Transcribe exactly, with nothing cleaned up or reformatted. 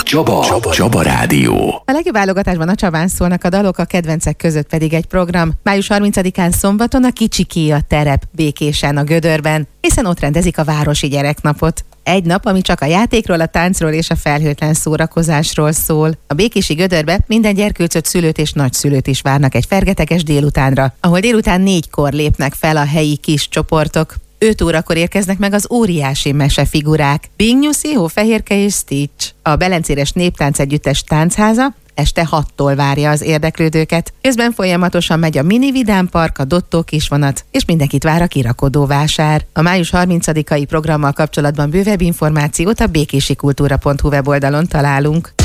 Csaba. Csaba. Csaba Rádió. A legjobb válogatásban a Csabán szólnak a dalok, a kedvencek között pedig egy program. május harmincadikán szombaton a Kicsikéja terep Békésen a Gödörben, hiszen ott rendezik a Városi Gyereknapot. Egy nap, ami csak a játékról, a táncról és a felhőtlen szórakozásról szól. A békési Gödörbe minden gyerkőcöt, szülőt és nagyszülőt is várnak egy fergeteges délutánra, ahol délután négykor lépnek fel a helyi kis csoportok. öt órakor érkeznek meg az óriási mesefigurák. Bing, Nyuszi, Hófehérke és Stitch. A Belencéres Néptánc Együttes táncháza este hattól várja az érdeklődőket. Közben folyamatosan megy a Mini Vidám Park, a Dottó kisvonat, és mindenkit vár a kirakodóvásár. A május harmincadikai programmal kapcsolatban bővebb információt a békésikultúra pont hu weboldalon találunk.